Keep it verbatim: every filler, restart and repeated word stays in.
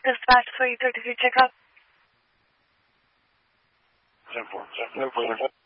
dispatch for E thirty-three checkup. ten four. No further.